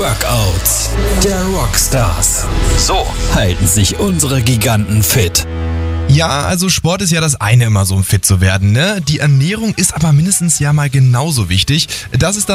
Workouts der Rockstars. So halten sich unsere Giganten fit. Ja, also Sport ist ja das eine immer so, um fit zu werden, ne? Die Ernährung ist aber mindestens ja mal genauso wichtig. Das ist dann